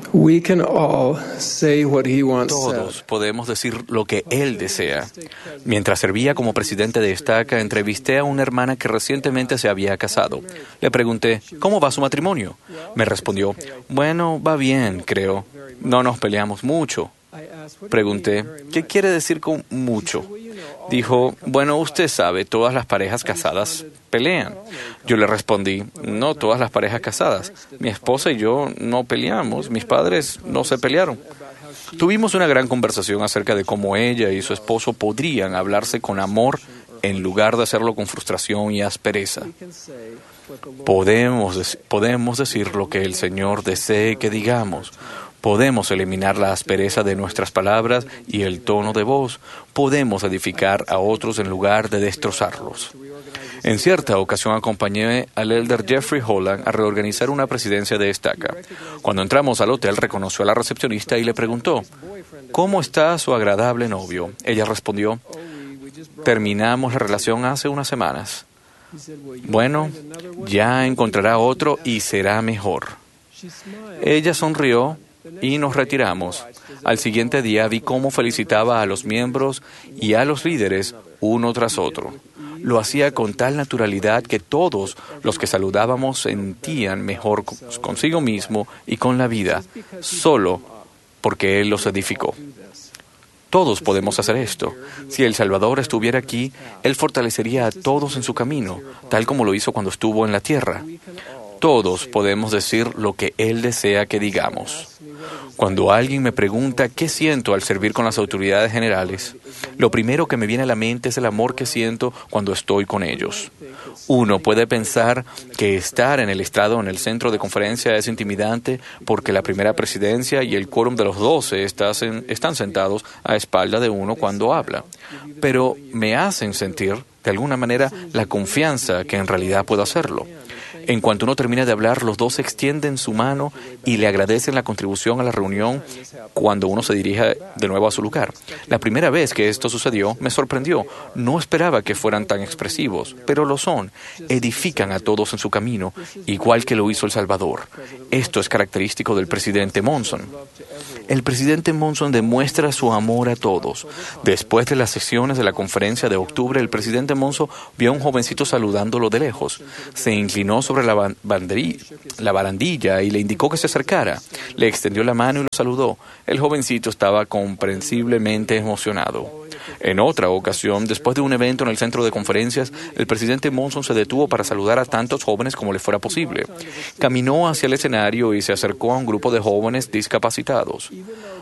We can all say what he wants Todos said. podemos decir lo que Él desea. Mientras servía como presidente de Estaca, entrevisté a una hermana que recientemente se había casado. Le pregunté, ¿cómo va su matrimonio? Me respondió, bueno, va bien, creo. No nos peleamos mucho. Pregunté, ¿qué quiere decir con mucho? Dijo, bueno, usted sabe, todas las parejas casadas pelean. Yo le respondí, no todas las parejas casadas. Mi esposa y yo no peleamos, mis padres no se pelearon. Tuvimos una gran conversación acerca de cómo ella y su esposo podrían hablarse con amor en lugar de hacerlo con frustración y aspereza. Podemos decir lo que el Señor desee que digamos. Podemos eliminar la aspereza de nuestras palabras y el tono de voz. Podemos edificar a otros en lugar de destrozarlos. En cierta ocasión acompañé al elder Jeffrey Holland a reorganizar una presidencia de Estaca. Cuando entramos al hotel, reconoció a la recepcionista y le preguntó, ¿cómo está su agradable novio? Ella respondió, terminamos la relación hace unas semanas. Bueno, ya encontrará otro y será mejor. Ella sonrió y nos retiramos. Al siguiente día vi cómo felicitaba a los miembros y a los líderes uno tras otro. Lo hacía con tal naturalidad que todos los que saludábamos sentían mejor consigo mismo y con la vida, solo porque Él los edificó. Todos podemos hacer esto. Si el Salvador estuviera aquí, Él fortalecería a todos en su camino, tal como lo hizo cuando estuvo en la tierra. Todos podemos decir lo que Él desea que digamos. Cuando alguien me pregunta qué siento al servir con las autoridades generales, lo primero que me viene a la mente es el amor que siento cuando estoy con ellos. Uno puede pensar que estar en el estrado en el centro de conferencia es intimidante porque la primera presidencia y el quórum de los 12 están sentados a espalda de uno cuando habla. Pero me hacen sentir, de alguna manera, la confianza que en realidad puedo hacerlo. En cuanto uno termina de hablar, los dos extienden su mano y le agradecen la contribución a la reunión cuando uno se dirige de nuevo a su lugar. La primera vez que esto sucedió, me sorprendió. No esperaba que fueran tan expresivos, pero lo son. Edifican a todos en su camino, igual que lo hizo El Salvador. Esto es característico del presidente Monson. El presidente Monson demuestra su amor a todos. Después de las sesiones de la conferencia de octubre, el presidente Monson vio a un jovencito saludándolo de lejos. Se inclinó sobre la barandilla y le indicó que se acercara. Le extendió la mano y lo saludó. El jovencito estaba comprensiblemente emocionado. En otra ocasión, después de un evento en el centro de conferencias, el presidente Monson se detuvo para saludar a tantos jóvenes como le fuera posible. Caminó hacia el escenario y se acercó a un grupo de jóvenes discapacitados.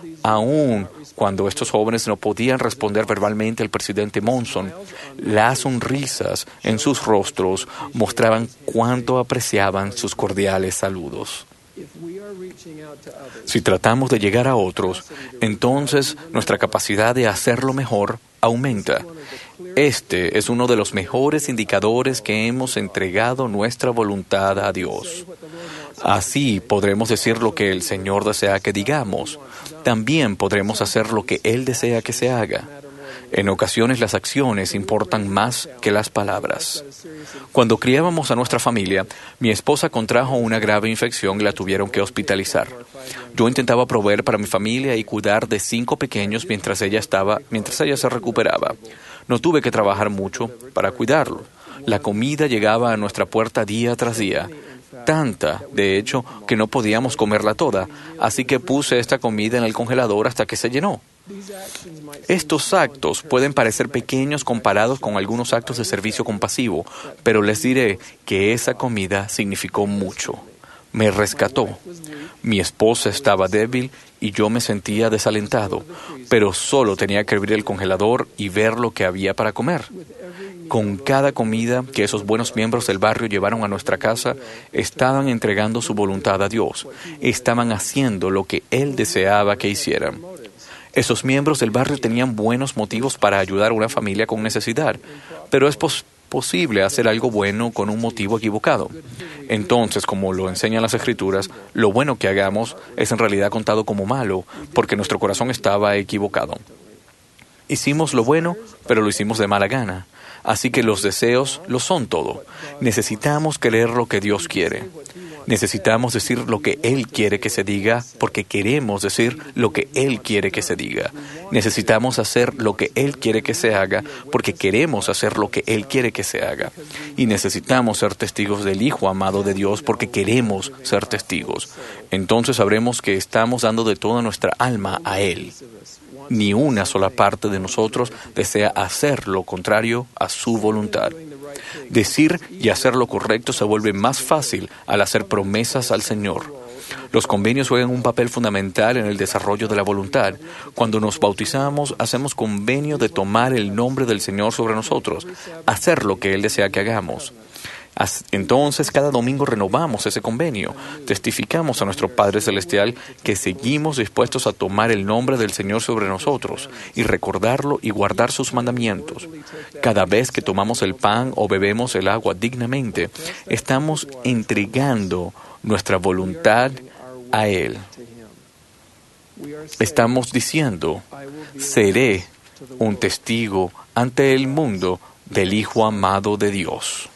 Aún cuando estos jóvenes no podían responder verbalmente al presidente Monson, las sonrisas en sus rostros mostraban cuánto apreciaban sus cordiales saludos. Si tratamos de llegar a otros, entonces nuestra capacidad de hacerlo mejor aumenta. Este es uno de los mejores indicadores que hemos entregado nuestra voluntad a Dios. Así podremos decir lo que el Señor desea que digamos. También podremos hacer lo que Él desea que se haga. En ocasiones las acciones importan más que las palabras. Cuando criábamos a nuestra familia, mi esposa contrajo una grave infección y la tuvieron que hospitalizar. Yo intentaba proveer para mi familia y cuidar de 5 pequeños mientras ella se recuperaba. No tuve que trabajar mucho para cuidarlo. La comida llegaba a nuestra puerta día tras día. Tanta, de hecho, que no podíamos comerla toda, así que puse esta comida en el congelador hasta que se llenó. Estos actos pueden parecer pequeños comparados con algunos actos de servicio compasivo, pero les diré que esa comida significó mucho. Me rescató. Mi esposa estaba débil y yo me sentía desalentado, pero solo tenía que abrir el congelador y ver lo que había para comer. Con cada comida que esos buenos miembros del barrio llevaron a nuestra casa, estaban entregando su voluntad a Dios. Estaban haciendo lo que Él deseaba que hicieran. Esos miembros del barrio tenían buenos motivos para ayudar a una familia con necesidad, pero es posible hacer algo bueno con un motivo equivocado. Entonces, como lo enseñan las Escrituras, lo bueno que hagamos es en realidad contado como malo, porque nuestro corazón estaba equivocado. Hicimos lo bueno, pero lo hicimos de mala gana. Así que los deseos lo son todo. Necesitamos querer lo que Dios quiere. Necesitamos decir lo que Él quiere que se diga porque queremos decir lo que Él quiere que se diga. Necesitamos hacer lo que Él quiere que se haga porque queremos hacer lo que Él quiere que se haga. Y necesitamos ser testigos del Hijo amado de Dios porque queremos ser testigos. Entonces sabremos que estamos dando de toda nuestra alma a Él. Ni una sola parte de nosotros desea hacer lo contrario a su voluntad. Decir y hacer lo correcto se vuelve más fácil al hacer promesas al Señor. Los convenios juegan un papel fundamental en el desarrollo de la voluntad. Cuando nos bautizamos, hacemos convenio de tomar el nombre del Señor sobre nosotros, hacer lo que Él desea que hagamos. Entonces, cada domingo renovamos ese convenio. Testificamos a nuestro Padre Celestial que seguimos dispuestos a tomar el nombre del Señor sobre nosotros y recordarlo y guardar sus mandamientos. Cada vez que tomamos el pan o bebemos el agua dignamente, estamos entregando nuestra voluntad a Él. Estamos diciendo, seré un testigo ante el mundo del Hijo amado de Dios.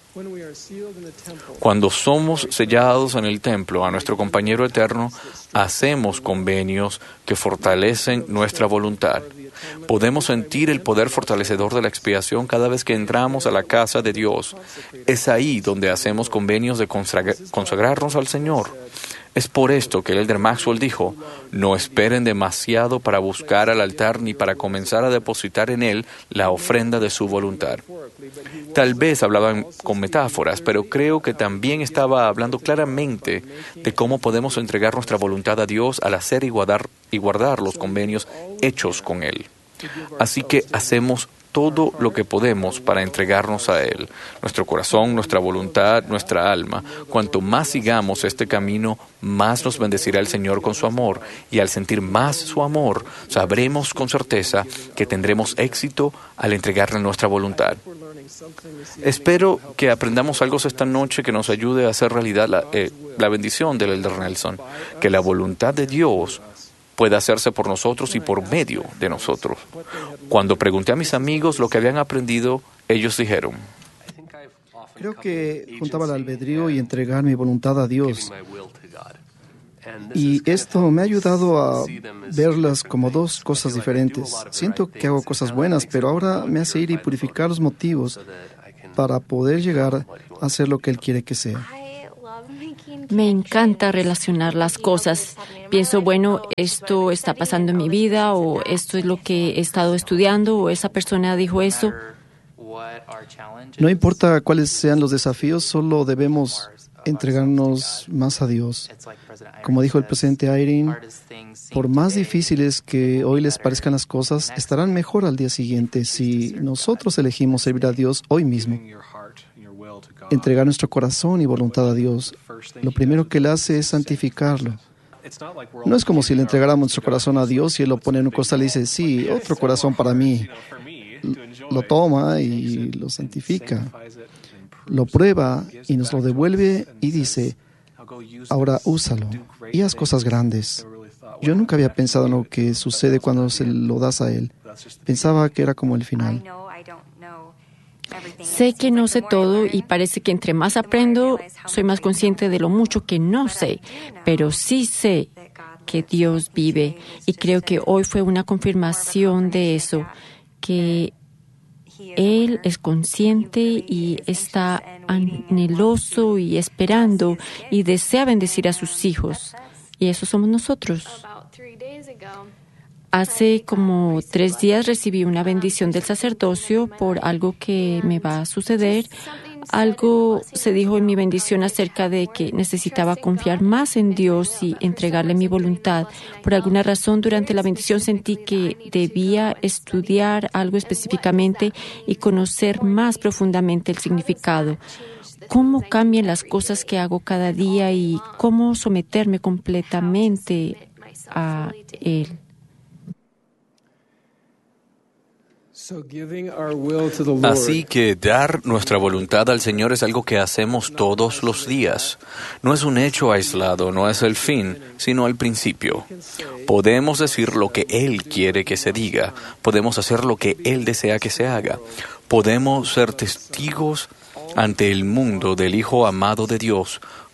Cuando somos sellados en el templo a nuestro compañero eterno, hacemos convenios que fortalecen nuestra voluntad. Podemos sentir el poder fortalecedor de la expiación cada vez que entramos a la casa de Dios. Es ahí donde hacemos convenios de consagrarnos al Señor. Es por esto que el Elder Maxwell dijo, no esperen demasiado para buscar al altar ni para comenzar a depositar en él la ofrenda de su voluntad. Tal vez hablaban con metáforas, pero creo que también estaba hablando claramente de cómo podemos entregar nuestra voluntad a Dios al hacer y guardar los convenios hechos con Él. Así que hacemos todo lo que podemos para entregarnos a Él, nuestro corazón, nuestra voluntad, nuestra alma. Cuanto más sigamos este camino, más nos bendecirá el Señor con su amor, y al sentir más su amor, sabremos con certeza que tendremos éxito al entregarle nuestra voluntad. Espero que aprendamos algo esta noche que nos ayude a hacer realidad la bendición del Elder Nelson, que la voluntad de Dios puede hacerse por nosotros y por medio de nosotros. Cuando pregunté a mis amigos lo que habían aprendido, ellos dijeron, creo que juntaba el albedrío y entregar mi voluntad a Dios. Y esto me ha ayudado a verlas como dos cosas diferentes. Siento que hago cosas buenas, pero ahora me hace ir y purificar los motivos para poder llegar a hacer lo que Él quiere que sea. Me encanta relacionar las cosas. Pienso, bueno, esto está pasando en mi vida, o esto es lo que he estado estudiando, o esa persona dijo eso. No importa cuáles sean los desafíos, solo debemos entregarnos más a Dios. Como dijo el presidente Eyring, por más difíciles que hoy les parezcan las cosas, estarán mejor al día siguiente si nosotros elegimos servir a Dios hoy mismo. Entregar nuestro corazón y voluntad a Dios. Lo primero que Él hace es santificarlo. No es como si le entregáramos nuestro corazón a Dios y Él lo pone en un costal y dice, sí, otro corazón para mí. Lo toma y lo santifica. Lo prueba y nos lo devuelve y dice, ahora úsalo y haz cosas grandes. Yo nunca había pensado en lo que sucede cuando se lo das a Él. Pensaba que era como el final. Sé que no sé todo y parece que entre más aprendo, soy más consciente de lo mucho que no sé, pero sí sé que Dios vive, y creo que hoy fue una confirmación de eso, que Él es consciente y está anheloso y esperando y desea bendecir a sus hijos, y eso somos nosotros. Hace como 3 días recibí una bendición del sacerdocio por algo que me va a suceder. Algo se dijo en mi bendición acerca de que necesitaba confiar más en Dios y entregarle mi voluntad. Por alguna razón, durante la bendición sentí que debía estudiar algo específicamente y conocer más profundamente el significado. Cómo cambian las cosas que hago cada día y cómo someterme completamente a Él. Así que dar nuestra voluntad al Señor es algo que hacemos todos los días. No es un hecho aislado, no es el fin, sino el principio. Podemos decir lo que Él quiere que se diga, podemos hacer lo que Él desea que se haga, podemos ser testigos ante el mundo del Hijo amado de Dios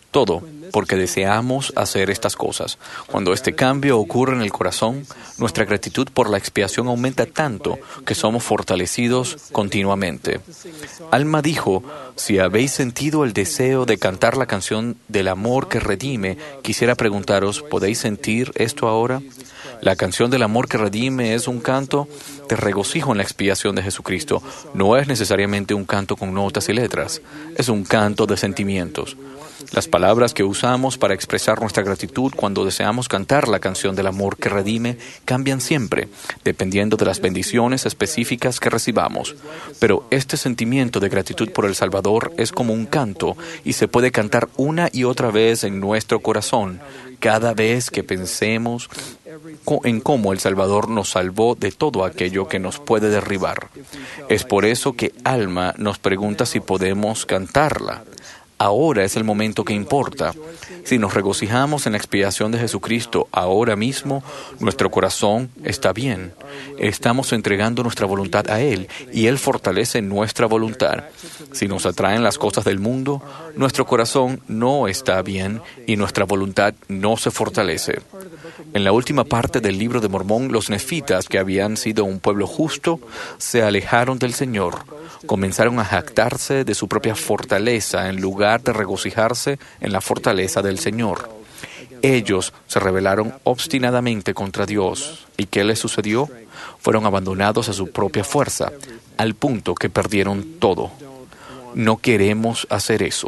Todo porque deseamos hacer estas cosas. Cuando este cambio ocurre en el corazón, nuestra gratitud por la expiación aumenta tanto que somos fortalecidos continuamente. Alma dijo, si habéis sentido el deseo de cantar la canción del amor que redime, quisiera preguntaros, ¿podéis sentir esto ahora? La canción del amor que redime es un canto de regocijo en la expiación de Jesucristo. No es necesariamente un canto con notas y letras, es un canto de sentimientos. Las palabras que usamos para expresar nuestra gratitud cuando deseamos cantar la canción del amor que redime cambian siempre, dependiendo de las bendiciones específicas que recibamos. Pero este sentimiento de gratitud por el Salvador es como un canto y se puede cantar una y otra vez en nuestro corazón, cada vez que pensemos en cómo el Salvador nos salvó de todo aquello que nos puede derribar. Es por eso que Alma nos pregunta si podemos cantarla. Ahora es el momento que importa. Si nos regocijamos en la expiación de Jesucristo ahora mismo, nuestro corazón está bien. Estamos entregando nuestra voluntad a Él y Él fortalece nuestra voluntad. Si nos atraen las cosas del mundo, nuestro corazón no está bien y nuestra voluntad no se fortalece. En la última parte del libro de Mormón, los nefitas, que habían sido un pueblo justo, se alejaron del Señor. Comenzaron a jactarse de su propia fortaleza en lugar de regocijarse en la fortaleza del Señor. Ellos se rebelaron obstinadamente contra Dios. ¿Y qué les sucedió? Fueron abandonados a su propia fuerza, al punto que perdieron todo. No queremos hacer eso.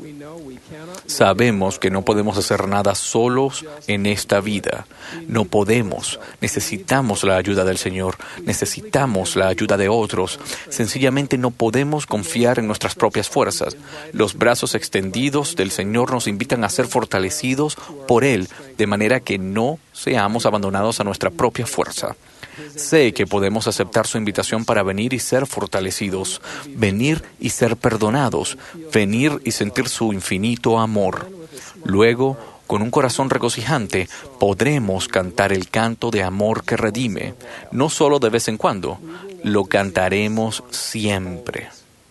Sabemos que no podemos hacer nada solos en esta vida. No podemos. Necesitamos la ayuda del Señor. Necesitamos la ayuda de otros. Sencillamente no podemos confiar en nuestras propias fuerzas. Los brazos extendidos del Señor nos invitan a ser fortalecidos por Él, de manera que no seamos abandonados a nuestra propia fuerza. Sé que podemos aceptar su invitación para venir y ser fortalecidos, venir y ser perdonados, venir y sentir su infinito amor. Luego, con un corazón regocijante, podremos cantar el canto de amor que redime, no solo de vez en cuando, lo cantaremos siempre.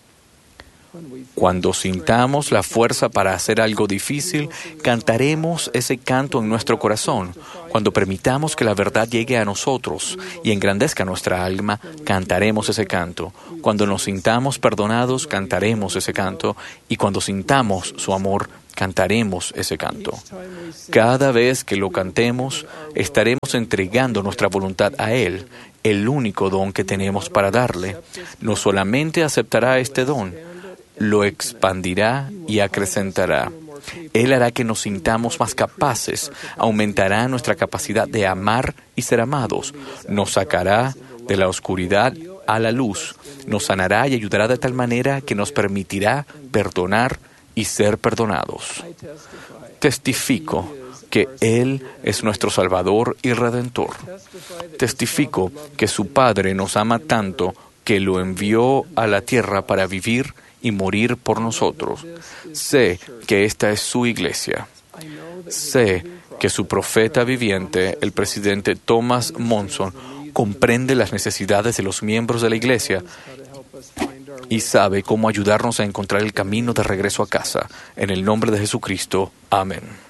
Cuando sintamos la fuerza para hacer algo difícil, cantaremos ese canto en nuestro corazón. Cuando permitamos que la verdad llegue a nosotros y engrandezca nuestra alma, cantaremos ese canto. Cuando nos sintamos perdonados, cantaremos ese canto. Y cuando sintamos su amor, cantaremos ese canto. Cada vez que lo cantemos, estaremos entregando nuestra voluntad a Él, el único don que tenemos para darle. No solamente aceptará este don, lo expandirá y acrecentará. Él hará que nos sintamos más capaces, aumentará nuestra capacidad de amar y ser amados, nos sacará de la oscuridad a la luz, nos sanará y ayudará de tal manera que nos permitirá perdonar y ser perdonados. Testifico que Él es nuestro Salvador y Redentor. Testifico que su Padre nos ama tanto que lo envió a la tierra para vivir y morir por nosotros. Sé que esta es su iglesia. Sé que su profeta viviente, el presidente Thomas Monson, comprende las necesidades de los miembros de la iglesia y sabe cómo ayudarnos a encontrar el camino de regreso a casa. En el nombre de Jesucristo. Amén.